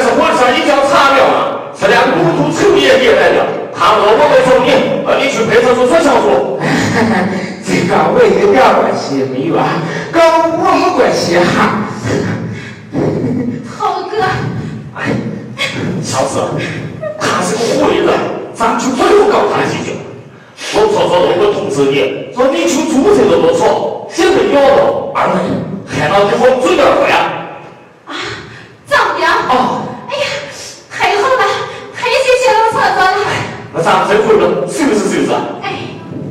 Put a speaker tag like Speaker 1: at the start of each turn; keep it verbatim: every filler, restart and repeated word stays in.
Speaker 1: 是我上一条查表嘛，是俩无毒抽烟点来的。他说我没说你，呃，你去派出所说清楚。
Speaker 2: 这个我一点关系也没有啊，跟我没关系哈。
Speaker 3: 涛哥，
Speaker 1: 哎，小子，他是个狐狸人，咱就不用搞他几句。我说说我会通知你，说你去注册都不错，现在有了，二妹，看到你我嘴点快啊！